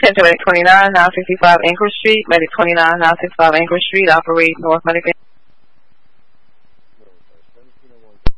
Attention Medic 29, 965 Anchorage Street. Medic 29, 965 Anchorage Street. Operate North Medic.